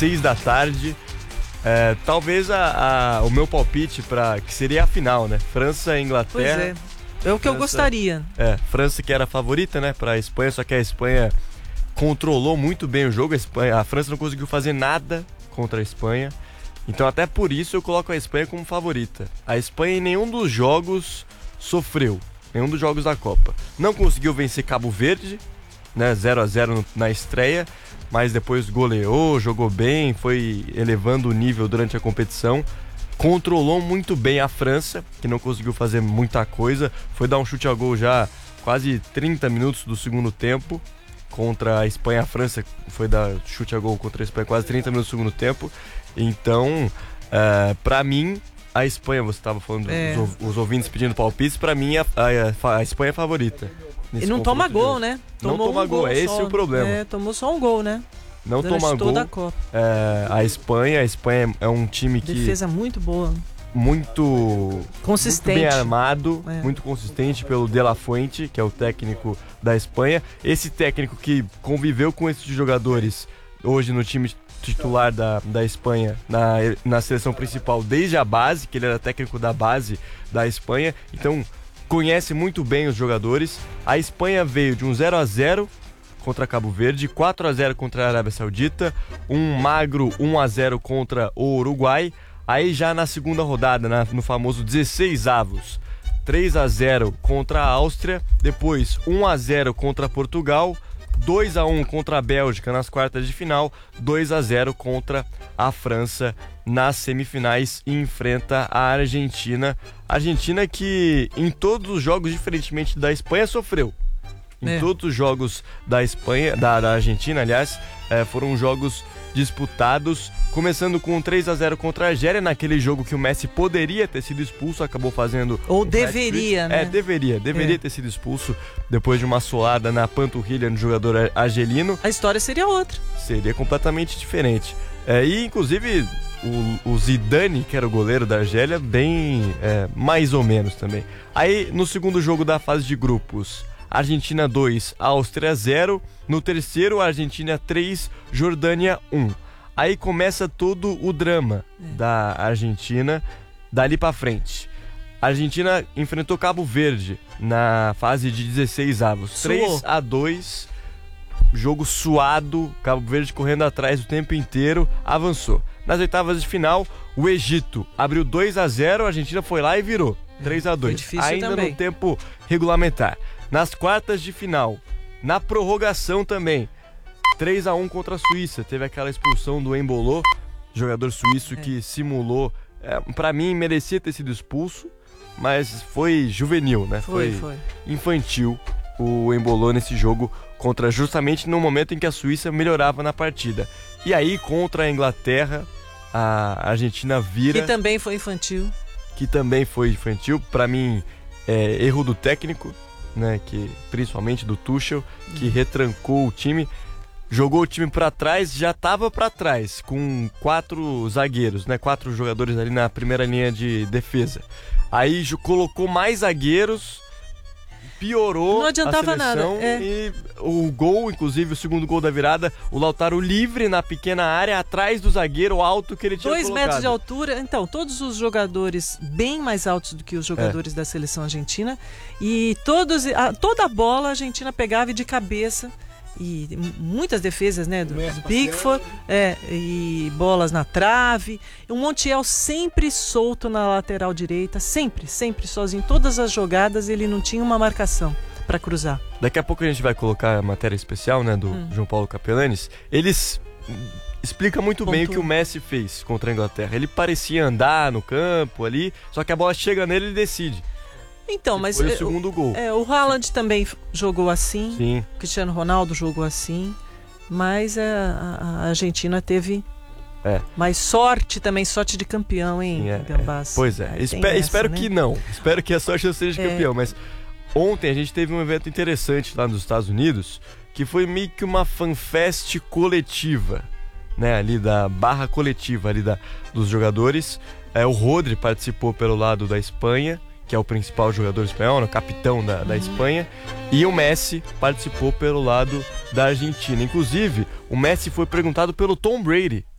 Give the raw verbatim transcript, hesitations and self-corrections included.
seis da tarde. É, talvez a, a, o meu palpite para que seria a final, né? França e Inglaterra. Pois é, é o que França, eu gostaria. É, França que era a favorita, né, para a Espanha, só que a Espanha controlou muito bem o jogo. A, Espanha, a França não conseguiu fazer nada contra a Espanha. Então até por isso eu coloco a Espanha como favorita. A Espanha em nenhum dos jogos sofreu, nenhum dos jogos da Copa. Não conseguiu vencer Cabo Verde, né, zero a zero na estreia, mas depois goleou, jogou bem, foi elevando o nível durante a competição. Controlou muito bem a França, que não conseguiu fazer muita coisa. Foi dar um chute a gol já quase trinta minutos do segundo tempo contra a Espanha. A França foi dar chute a gol contra a Espanha quase trinta minutos do segundo tempo. Então, uh, pra mim, a Espanha, você estava falando, é. os, os ouvintes pedindo palpites, pra mim a, a, a Espanha é a favorita. E não toma gol, né? Tomou não toma um gol, é esse só, o problema. É, tomou só um gol, né? Não Durante toma toda gol. A, Copa. É, a Espanha, a Espanha é um time que... Defesa muito boa. Muito... Consistente. Muito bem armado, é. muito consistente pelo De La Fuente, que é o técnico da Espanha. Esse técnico que conviveu com esses jogadores hoje no time titular da, da Espanha, na, na seleção principal desde a base, que ele era técnico da base da Espanha. Então, conhece muito bem os jogadores. A Espanha veio de um zero a zero contra Cabo Verde, quatro a zero contra a Arábia Saudita, um magro um a zero contra o Uruguai. Aí já na segunda rodada, na, no famoso dezesseis avos, três a zero contra a Áustria, depois um a zero contra Portugal, dois a um contra a Bélgica nas quartas de final, dois a zero contra a França nas semifinais e enfrenta a Argentina. Argentina que em todos os jogos, diferentemente da Espanha, sofreu. Em é. todos os jogos da Espanha, da, da Argentina, aliás, é, foram jogos disputados, começando com um três a zero contra a Argélia, naquele jogo que o Messi poderia ter sido expulso, acabou fazendo... Ou um deveria, né? É, deveria, deveria é. ter sido expulso depois de uma soada na panturrilha no jogador argelino. A história seria outra. Seria completamente diferente. É, e, inclusive, o, o Zidane, que era o goleiro da Argélia, bem é, mais ou menos também. Aí, no segundo jogo da fase de grupos, Argentina dois, Áustria zero. No terceiro, Argentina três, Jordânia um. Aí começa todo o drama é. da Argentina dali pra frente. A Argentina enfrentou Cabo Verde na fase de dezesseis avos. três a dois, jogo suado, Cabo Verde correndo atrás o tempo inteiro, avançou. Nas oitavas de final, o Egito abriu dois a zero, a Argentina foi lá e virou três a dois. Ainda também. No tempo regulamentar. Nas quartas de final, na prorrogação também, três a um contra a Suíça. Teve aquela expulsão do Embolo, jogador suíço é. que simulou. É, pra mim, merecia ter sido expulso, mas foi juvenil, né? Foi, foi. infantil o Embolo nesse jogo, contra justamente no momento em que a Suíça melhorava na partida. E aí, contra a Inglaterra, a Argentina vira... Que também foi infantil. Que também foi infantil. Pra mim, é, erro do técnico, né, que, principalmente do Tuchel, que retrancou o time, jogou o time para trás, já estava para trás, com quatro zagueiros, né, quatro jogadores ali na primeira linha de defesa. Aí colocou mais zagueiros, piorou não adiantava a seleção nada. É. E o gol, inclusive o segundo gol da virada, o Lautaro livre na pequena área, atrás do zagueiro alto que ele tinha Dois colocado. metros de altura, então, todos os jogadores bem mais altos do que os jogadores é. da seleção argentina, e todos, a, toda a bola a Argentina pegava e de cabeça, e muitas defesas, né, do, do Pickford, é, e bolas na trave, o Montiel sempre solto na lateral direita, sempre, sempre sozinho, todas as jogadas ele não tinha uma marcação para cruzar. Daqui a pouco a gente vai colocar a matéria especial, né, do hum. João Paulo Capelanes. Eles explicam muito Ponto. bem o que o Messi fez contra a Inglaterra. Ele parecia andar no campo ali, só que a bola chega nele e ele decide. Então, mas foi o segundo o, gol. É, o Haaland também jogou assim. Sim. O Cristiano Ronaldo jogou assim. Mas a, a Argentina teve é. mais sorte também, sorte de campeão, hein, é, Gambás? É. Pois é, é Espe- essa, espero né? que não. Espero que a sorte não seja de é. campeão. Mas ontem a gente teve um evento interessante lá nos Estados Unidos, que foi meio que uma fanfest coletiva, né, ali da barra coletiva ali da, dos jogadores. É, o Rodri participou pelo lado da Espanha, que é o principal jogador espanhol, né, o capitão da, da Espanha, e o Messi participou pelo lado da Argentina. Inclusive, o Messi foi perguntado pelo Tom Brady